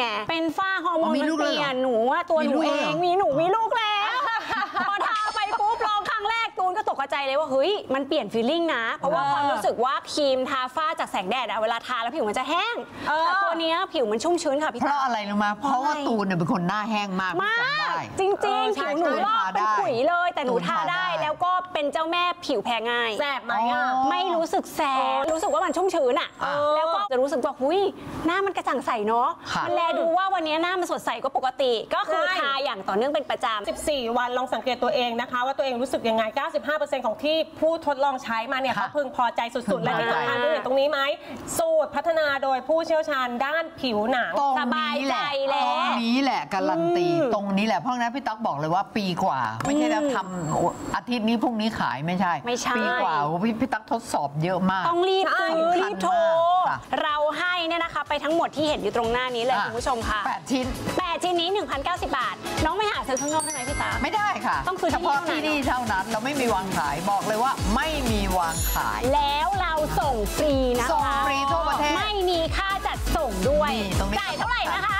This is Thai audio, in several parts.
ไงเป็นฝ้าฮอร์โมนมันเปลี่ยนหนูว่าตัวหนูเองมีลูกแล้วพอทาไปปุ๊บลองครั้งแรกตูนก็ตกใจเลยว่าเฮ้ยมันเปลี่ยนฟีลลิ่งนะเพราะว่าความรู้สึกว่าครีมทาฝ้าจากแสงแดดเวลาทาแล้วผิวมันจะแห้งแต่ตัวนี้ผิวมันชุ่มชื้นค่ะพี่เพราะอะไรรู้ไหมเพราะว่าตูนเนี่ยเป็นคนหน้าแห้งมากจริงๆผิวหนูลอกเป็นขุยเลยแต่หนูทาได้แล้วก็เป็นเจ้าแม่ผิวแพ้ง่ายแสบไหมไม่รู้สึกแสบรู้สึกว่ามันชุ่มชื้นแล้วก็จะรู้สึกว่าหุ้ยหน้ามันกระจ่างใสเนาะมันแลดูว่าวันนี้หน้ามันสดใสกว่าปกติก็คือทาอย่างต่อเนื่องเป็นประจำ 14 วันลองสังเกตตัวเองนะคะว่าตัวเองรู้สึกยังไง 95% ของที่ผู้ทดลองใช้มาเนี่ยเขาพึงพอใจสุดๆและที่สำคัญเห็นตรงนี้ไหมสูตรพัฒนาโดยผู้เชี่ยวชาญด้านผิวหนังสบายใจแล้วตรงนี้แหละการันตีตรงนี้แหละเพราะงั้นพี่ตั๊กบอกเลยว่าปีกว่าไม่ใช่แล้วทำอาทิตย์นี้พรุ่งนี้ขายไม่ใช่ปีกว่าพี่ตั๊กทดสอบเยอะมากต้องรีบซื้อรีบโทรเราให้เนี่ยนะคะไปทั้งหมดที่เห็นอยู่ตรงหน้านี้เลยคุณผู้ชมค่ะ 8 ชิ้นนี้ 1,090 บาทน้องไม่หาซื้อข้างนอกได้ไหมพี่ตาไม่ได้ค่ะต้องซื้อเฉพาะที่นี่เท่านั้นเราไม่มีวางขายบอกเลยว่าไม่มีวางขายแล้วเราส่งฟรีนะคะส่งฟรีทั่วประเทศไม่มีค่าจัดส่งด้วยจ่ายเท่าไหร่นะคะ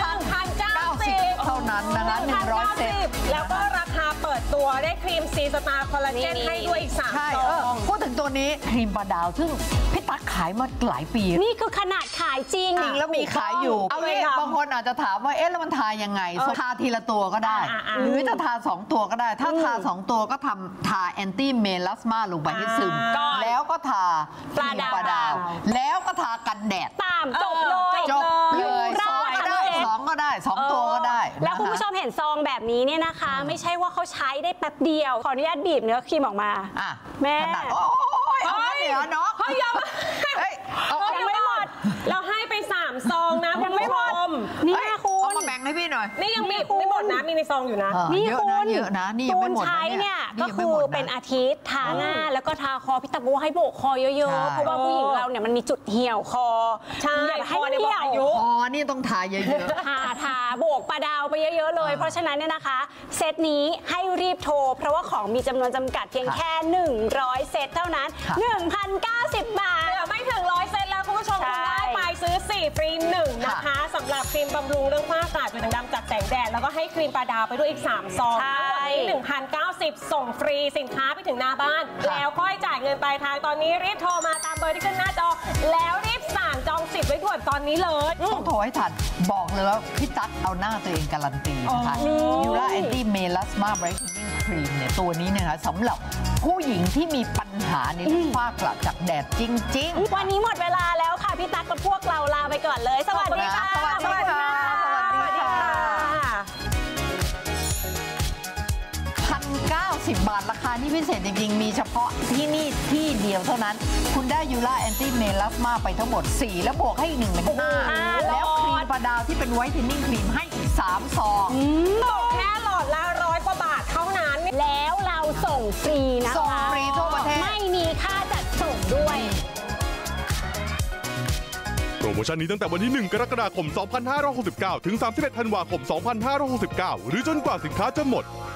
1,090 เท่านั้นนะคะ100 เซตแล้วก็ราคาเปิดตัวได้ครีมซีสตาร์คอลลาเจนให้ด้วยอีก3 ซองพูดถึงตัวนี้ครีมปลาดาวซึ่งพี่ตั๊กขายมาหลายปีนี่คือขนาดขายจริงแล้วมีขายอยู่บางคนอาจจะถามว่าแล้วมันทายังไงทาทีละตัวก็ได้หรือจะทา2 ตัวก็ได้ถ้าทา2 ตัวก็ทาแอนตี้เมลาสมาลงไปให้ซึมแล้วก็ทาครีมปลาดาวแล้วก็ทากันแดดตามจบเลย 2 ก็ได้2 ก็ได้2 ตัวก็ได้แล้วคุณผู้ชมเห็นซองแบบนี้เนี่ยนะคะไม่ใช่ว่าเขาใช้ได้แป๊บเดียวขออนุญาตบีบเนื้อครีมออกมาแม่เอาเหนียวเนาะยังไม่หมดเราให้ไป3 ซองนะยังไม่หมดนี่คุณเอามาแบ่งให้พี่หน่อยนี่ยังบีบไม่หมดนะมีในซองอยู่นะนี่คุณเยอะนะนี่ยังไม่หมดใช้เนี่ยก็คือเป็นอาทิตย์ทาหน้าแล้วก็ทาคอพี่ตะบูให้โบกคอเยอะๆเพราะว่าผู้หญิงเราเนี่ยมันมีจุดเหี่ยวคอใช่ให้เหี่ยวคอนี่ต้องทาเยอะๆทาโบกปลาดาวไปเยอะๆเลยเพราะฉะนั้นเนี่ยนะคะเซตนี้ให้รีบโทรเพราะว่าของมีจำนวนจำกัดเพียงแค่100 เซตเท่านั้น 1,090 บาทไม่ถึง100 เซตแล้วคุณผู้ชมคุณได้ไปซื้อ4 ฟรี 1นะคะสำหรับครีมบำรุงเรื่องฝ้ากระจุดด่างดำจากแสงแดดแล้วก็ให้ครีมปลาดาวไปด้วยอีก3 ซองทั้งหมดนี้1,090ส่งฟรีสินค้าไปถึงหน้าบ้านแล้วค่อยจ่ายเงินปลายทางตอนนี้รีบโทรมาตามเบอร์ที่ขึ้นหน้าจอแล้วรีบสั่งจองสิทธิ์ไว้ด่วนตอนนี้เลยต้องโทรให้ทันบอกเลยว่าพี่ตั๊กเอาหน้าตัวเองการันตีนะคะยูราแอนตี้เมลาสมาไบรท์นิ่งครีมเนี่ยตัวนี้นะคะสำหรับผู้หญิงที่มีปัญหาในฝ้ากระจากแดดจริงๆวันนี้หมดเวลาแล้วค่ะพี่ตั๊กกับพวกเราลาไปก่อนเลยสวัสดีค่ะสวัสดีค่ะ1,090 บาทราคาที่พิเศษจริงๆมีเฉพาะที่นี่ที่เดียวเท่านั้นคุณได้ยูราแอนตี้เมลาสมาไปทั้งหมด4แล้วบวกให้อีก1 เป็น 5แล้วครีมปลาดาวที่เป็นไวท์เทนนิ่งครีมให้อีก3 ซองแค่หลอดละ100 กว่าบาทเท่านั้นแล้วเราส่งฟรีนะคะส่งฟรีทั่วประเทศไม่มีค่าจัดส่งด้วยโปรโมชั่นนี้ตั้งแต่วันที่1 กรกฎาคม 2569 ถึง 31 ธันวาคม 2569 หรือจนกว่าสินค้าจะหมด